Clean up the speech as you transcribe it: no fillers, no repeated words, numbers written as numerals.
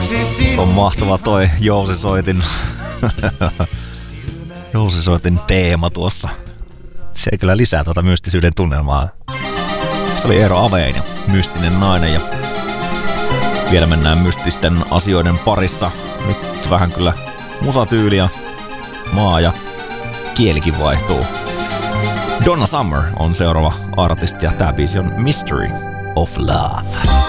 On mahtava toi Jousisoitin teema tuossa. Se kyllä lisää tuota mystisyyden tunnelmaa. Se oli Eero Avein ja Mystinen nainen ja vielä mennään mystisten asioiden parissa. Nyt vähän kyllä musatyyli ja maa ja kielikin vaihtuu. Donna Summer on seuraava artisti ja tää biisi on Mystery of Love.